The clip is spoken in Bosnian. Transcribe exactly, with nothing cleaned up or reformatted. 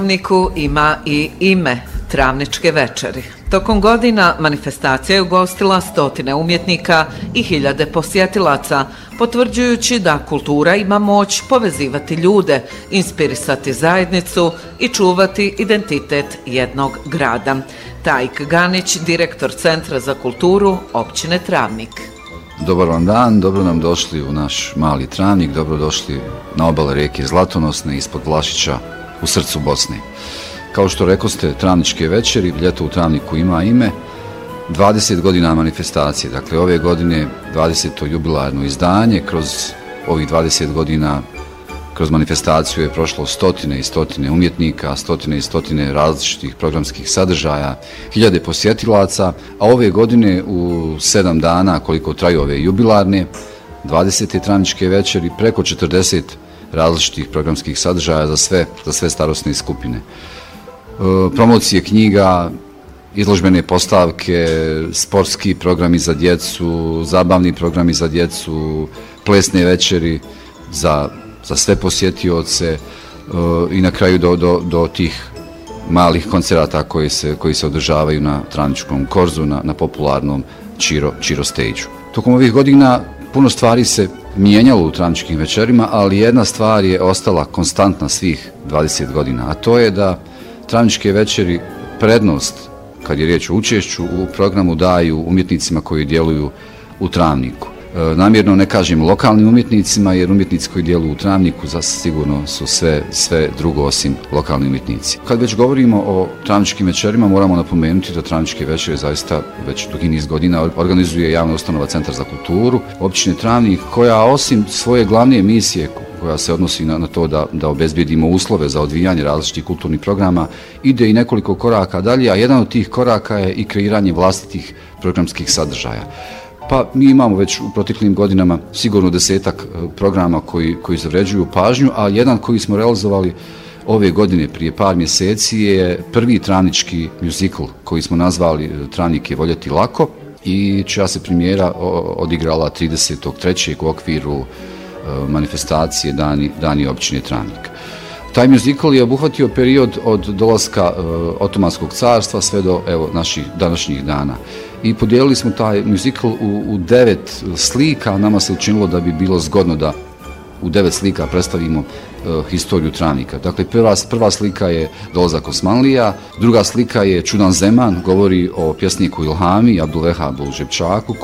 Travniku ima i ime Travničke večeri. Tokom godina manifestacija je ugostila stotine umjetnika i hiljade posjetilaca, potvrđujući da kultura ima moć povezivati ljude, inspirisati zajednicu i čuvati identitet jednog grada. Tajk Ganić, direktor Centra za kulturu općine Travnik. Dobar vam dan, dobro nam došli u naš mali Travnik, dobro došli na obale rijeke Zlatonosne ispod Vlašića u srcu Bosne. Kao što rekoste, Travničke večeri, ljeto u Travniku ima ime, dvadeset godina manifestacije, dakle ove godine dvadeseto jubilarno izdanje, kroz ovih dvadeset godina kroz manifestaciju je prošlo stotine i stotine umjetnika, stotine i stotine različitih programskih sadržaja, hiljade posjetilaca, a ove godine u sedam dana koliko traju ove jubilarne, dvadesete Travničke večeri, preko četrdeset različitih programskih sadržaja za sve, za sve starosne skupine. E, promocije knjiga, izložbene postavke, sportski programi za djecu, zabavni programi za djecu, plesne večeri za, za sve posjetioce e, i na kraju do, do, do tih malih koncerata koji se, koji se održavaju na Travničkom korzu, na, na popularnom Čiro, Čiro stage-u. Tokom ovih godina puno stvari se mijenjalo u Travničkim večerima, ali jedna stvar je ostala konstantna svih dvadeset godina, a to je da Travničke večeri prednost, kad je riječ o učešću u programu, daju umjetnicima koji djeluju u Travniku. E, namjerno ne kažem lokalnim umjetnicima, jer umjetnici koji djeluju u Travniku zasigurno su sve, sve drugo osim lokalni umjetnici. Kad već govorimo o Travničkim večerima, moramo napomenuti da Travničke večere zaista već dugi niz godina organizuje javna ustanova Centar za kulturu općine Travnik, koja osim svoje glavne misije koja se odnosi na, na to da, da obezbijedimo uslove za odvijanje različitih kulturnih programa, ide i nekoliko koraka dalje, a jedan od tih koraka je i kreiranje vlastitih programskih sadržaja. Pa mi imamo već u proteklim godinama sigurno desetak programa koji, koji zavređuju pažnju, a jedan koji smo realizovali ove godine prije par mjeseci je prvi travnički muzikl koji smo nazvali Travnik je voljeti lako i čija se premijera odigrala tridesetog trećeg u okviru manifestacije Dani, Dani općine Travnik. Taj muzikl je obuhvatio period od dolaska uh, Otomanskog carstva sve do evo, naših današnjih dana. I podijelili smo taj muzikl u, u devet slika, nama se učinilo da bi bilo zgodno da u devet slika predstavimo uh, historiju Travnika. Dakle, prva, prva slika je dolazak Osmanlija, druga slika je Čudan Zeman, govori o pjesniku Ilhami, Abdulvehabu Žepčaku,